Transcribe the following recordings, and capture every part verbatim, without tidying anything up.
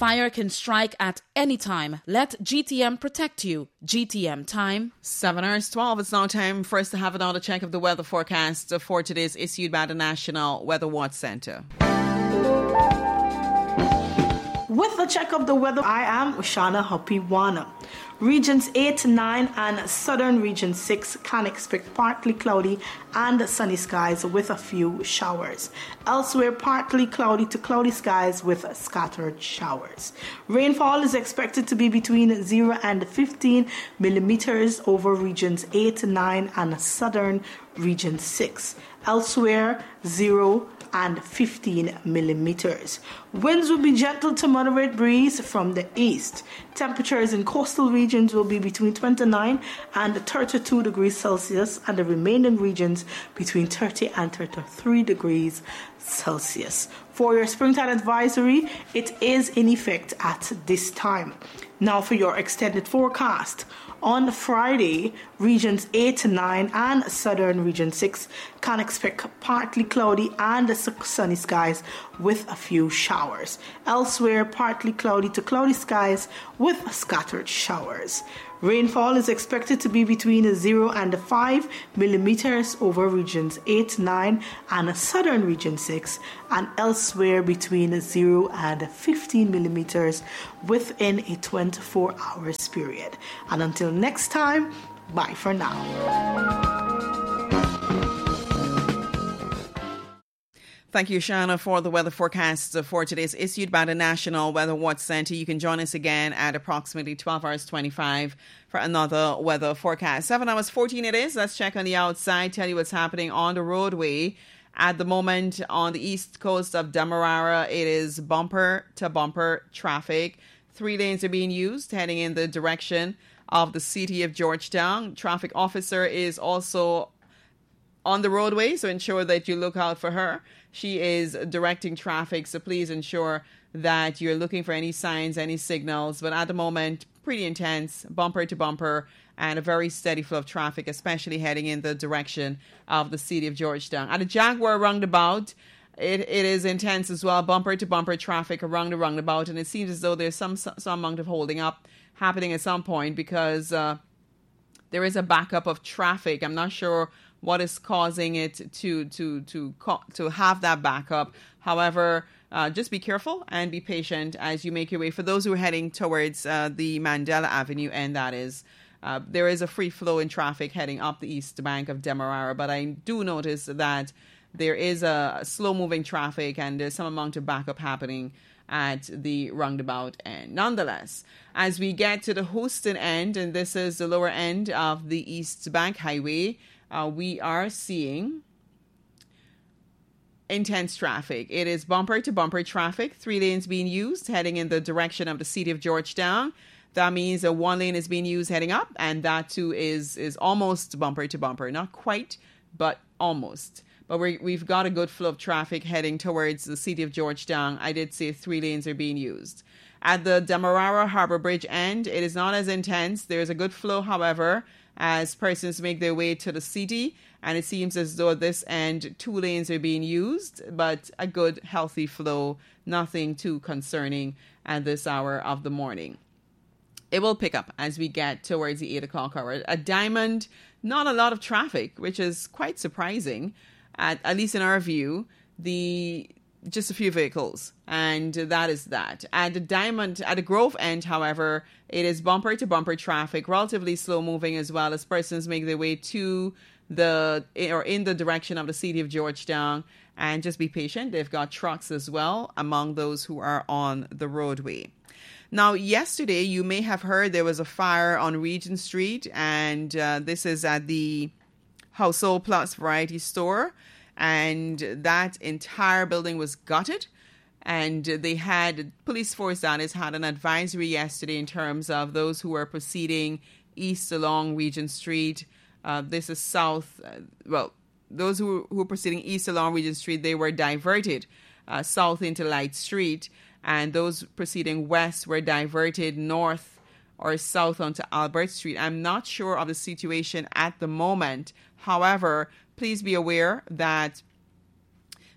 Fire can strike at any time. Let G T M protect you. G T M time. seven hours twelve. It's now time for us to have another check of the weather forecast for today's issued by the National Weather Watch Center. With the check of the weather, I am Ushana Hopiwana. Regions eight, nine and southern region six can expect partly cloudy and sunny skies with a few showers. Elsewhere, partly cloudy to cloudy skies with scattered showers. Rainfall is expected to be between zero and fifteen millimeters over regions eight, nine and southern region six. Elsewhere, zero and fifteen millimeters. Winds will be gentle to moderate breeze from the east. Temperatures in coastal regions will be between twenty-nine and thirty-two degrees Celsius, and the remaining regions between thirty and thirty-three degrees Celsius. For your springtime advisory, it is in effect at this time. Now for your extended forecast. On Friday, regions eight to nine and southern region six can expect partly cloudy and sunny skies with a few showers. Elsewhere, partly cloudy to cloudy skies with scattered showers. Rainfall is expected to be between zero and five millimeters over regions eight, nine and southern region six, and elsewhere between zero and fifteen millimeters within a twenty-four hours period. And until next time, bye for now. Thank you, Shana, for the weather forecast for today's issued by the National Weather Watch Center. You can join us again at approximately twelve hours twenty-five for another weather forecast. seven hours fourteen it is. Let's check on the outside, tell you what's happening on the roadway. At the moment, on the east coast of Demerara, it is bumper to bumper traffic. Three lanes are being used, heading in the direction of the city of Georgetown. Traffic officer is also on the roadway, so ensure that you look out for her. She is directing traffic, so please ensure that you're looking for any signs, any signals. But at the moment, pretty intense, bumper to bumper, and a very steady flow of traffic, especially heading in the direction of the city of Georgetown. At the Jaguar roundabout, it, it is intense as well, bumper to bumper traffic around the roundabout, and it seems as though there's some some amount of holding up happening at some point because uh, there is a backup of traffic. I'm not sure what is causing it to to to to have that backup. However, uh, just be careful and be patient as you make your way. For those who are heading towards uh, the Mandela Avenue end, that is, uh, there is a free flow in traffic heading up the east bank of Demerara. But I do notice that there is a slow-moving traffic and there's some amount of backup happening at the roundabout end. Nonetheless, as we get to the Houston end, and this is the lower end of the East Bank Highway, Uh, we are seeing intense traffic. It is bumper to bumper traffic, three lanes being used heading in the direction of the city of Georgetown. That means that one lane is being used heading up, and that too is is almost bumper to bumper. Not quite, but almost. But we we've got a good flow of traffic heading towards the city of Georgetown. I did say three lanes are being used. At the Demerara Harbor Bridge end, it is not as intense. There's a good flow, however, as persons make their way to the city, and it seems as though this end two lanes are being used, but a good healthy flow, nothing too concerning at this hour of the morning. It will pick up as we get towards the eight o'clock hour. At Diamond, not a lot of traffic, which is quite surprising, at, at least in our view. The just a few vehicles, and that is that. At the Diamond, at the Grove end, however, it is bumper to bumper traffic, relatively slow moving as well as persons make their way to the or in the direction of the city of Georgetown. And just be patient. They've got trucks as well among those who are on the roadway. Now, yesterday, you may have heard there was a fire on Regent Street, and uh, this is at the Household Plus Variety Store. And that entire building was gutted, and they had police force that is had an advisory yesterday in terms of those who were proceeding east along Regent Street. Uh, this is south. Uh, well, those who, who were proceeding east along Regent Street, they were diverted uh, south into Light Street, and those proceeding west were diverted north or south onto Albert Street. I'm not sure of the situation at the moment. However, please be aware that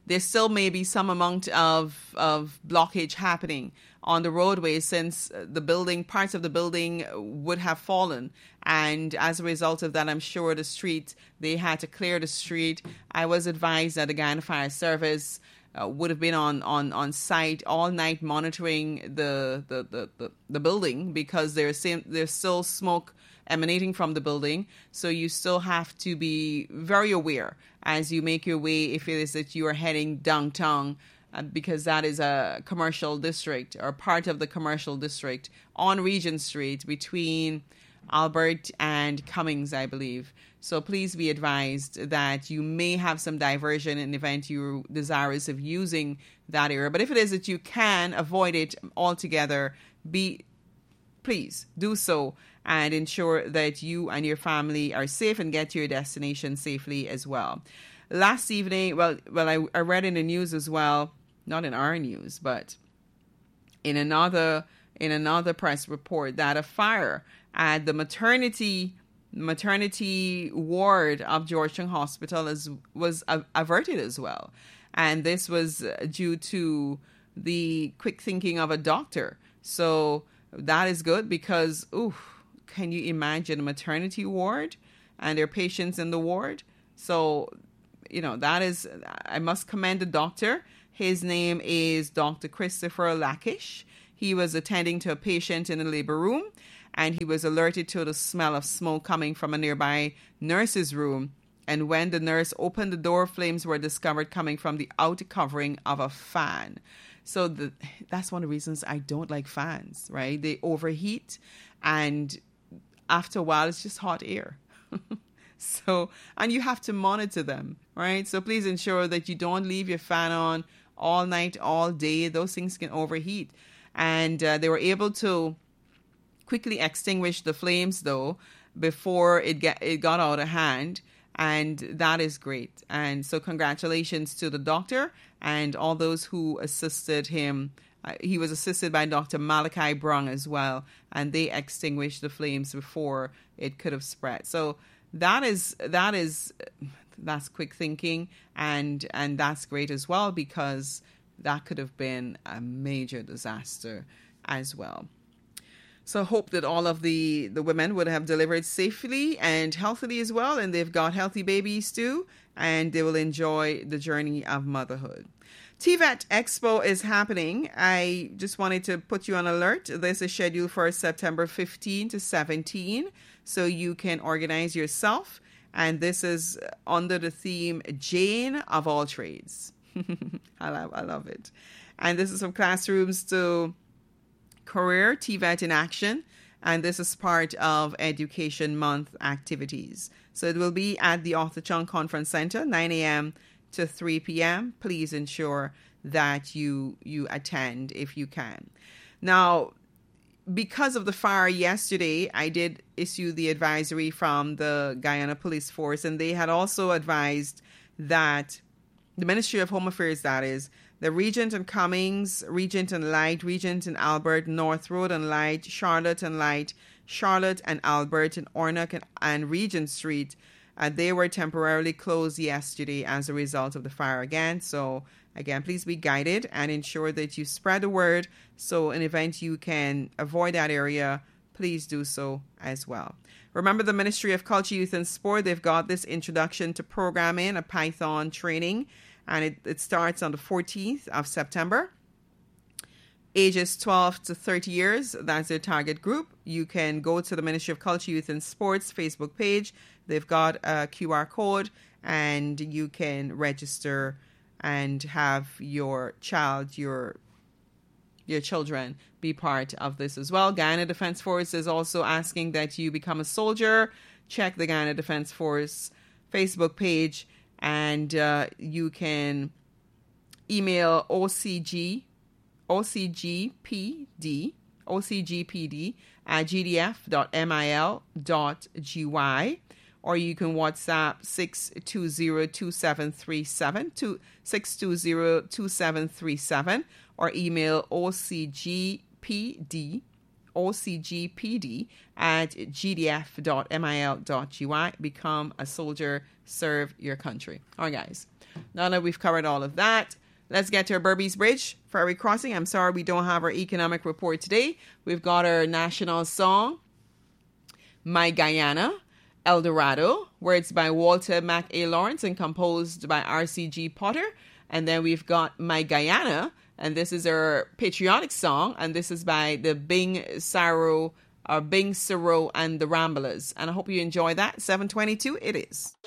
there still may be some amount of, of blockage happening on the roadway, since the building, parts of the building would have fallen. And as a result of that, I'm sure the street, they had to clear the street. I was advised that the Guyana Fire Service uh, would have been on, on, on site all night monitoring the the, the, the, the building, because there's, there's still smoke emanating from the building. So you still have to be very aware as you make your way, if it is that you are heading downtown, uh, because that is a commercial district or part of the commercial district on Regent Street between Albert and Cummings, I believe. So please be advised that you may have some diversion in the event you're desirous of using that area. But if it is that you can avoid it altogether, be please do so and ensure that you and your family are safe and get to your destination safely as well. Last evening, well, well, I, I read in the news as well, not in our news, but in another in another press report, that a fire at the maternity maternity ward of Georgetown Hospital is, was a, averted as well. And this was due to the quick thinking of a doctor. So that is good, because, ooh, can you imagine a maternity ward and there are patients in the ward? So, you know, that is, I must commend the doctor. His name is Doctor Christopher Lakish. He was attending to a patient in the labor room, and he was alerted to the smell of smoke coming from a nearby nurse's room. And when the nurse opened the door, flames were discovered coming from the outer covering of a fan. So the, that's one of the reasons I don't like fans, right? They overheat, and after a while, it's just hot air. So, and you have to monitor them, right? So please ensure that you don't leave your fan on all night, all day. Those things can overheat. And uh, they were able to quickly extinguish the flames, though, before it get it got out of hand. And that is great. And so congratulations to the doctor and all those who assisted him. Uh, he was assisted by Doctor Malachi Brung as well, and they extinguished the flames before it could have spread. So that is that is that's quick thinking, and and that's great as well, because that could have been a major disaster as well. So hope that all of the, the women would have delivered safely and healthily as well, and they've got healthy babies too, and they will enjoy the journey of motherhood. T V E T Expo is happening. I just wanted to put you on alert. This is scheduled for September fifteenth to seventeenth, so you can organize yourself. And this is under the theme Jane of all trades. I love, I love it. And this is from classrooms to career, T V E T in action. And this is part of Education Month activities. So it will be at the Arthur Chung Conference Center, nine a.m. to three p.m. Please ensure that you you attend if you can. Now, because of the fire yesterday, I did issue the advisory from the Guyana Police Force, and they had also advised that the Ministry of Home Affairs, that is, the Regent and Cummings, Regent and Light, Regent and Albert, North Road and Light, Charlotte and Light, Charlotte and Albert, and Ornock and, and Regent Street, uh, they were temporarily closed yesterday as a result of the fire again. So again, please be guided and ensure that you spread the word. So in event you can avoid that area, please do so as well. Remember, the Ministry of Culture, Youth and Sport, they've got this introduction to programming, a Python training, and it, it starts on the fourteenth of September. Ages twelve to thirty years, that's their target group. You can go to the Ministry of Culture, Youth and Sports Facebook page. They've got a Q R code, and you can register and have your child, your your children be part of this as well. Guyana Defense Force is also asking that you become a soldier. Check the Guyana Defense Force Facebook page, and uh, you can email O C G, O C G P D, O C G P D at g d f dot mil dot g y, or you can WhatsApp six two zero, two seven three seven, six two zero, two seven three seven, or email O C G P D, O C G P D at g d f dot mil dot g y. Become a soldier, serve your country. All right, guys. Now that we've covered all of that, let's get to our Berbice Bridge ferry crossing. I'm sorry we don't have our economic report today. We've got our national song, My Guyana, El Dorado, words by Walter Mac A. Lawrence and composed by R C G Potter. And then we've got My Guyana, and this is our patriotic song, and this is by the Bing Saro, or Bing Saro and the Ramblers. And I hope you enjoy that. seven twenty-two it is.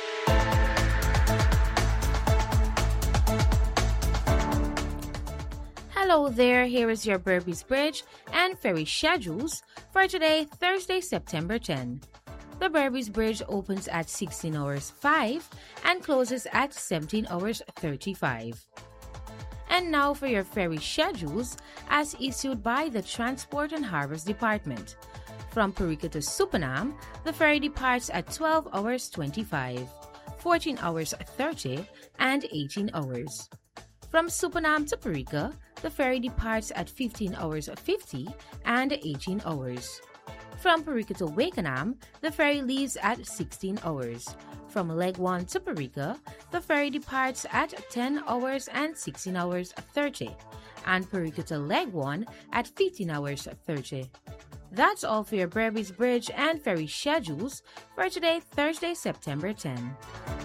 Hello there, here is your Berbice Bridge and ferry schedules for today, Thursday, September tenth. The Berbice Bridge opens at sixteen hours five and closes at seventeen hours thirty-five. And now for your ferry schedules as issued by the Transport and Harbors Department. From Parika to Supanam, the ferry departs at twelve hours twenty-five, fourteen hours thirty, and eighteen hours. From Supanam to Parika, the ferry departs at fifteen hours fifty and eighteen hours. From Parika to Wakenham, the ferry leaves at sixteen hours. From Leg one to Parika, the ferry departs at ten hours and sixteen hours thirty, and Parika to Leg one at fifteen hours thirty. That's all for your Berbice Bridge and ferry schedules for today, Thursday, September tenth.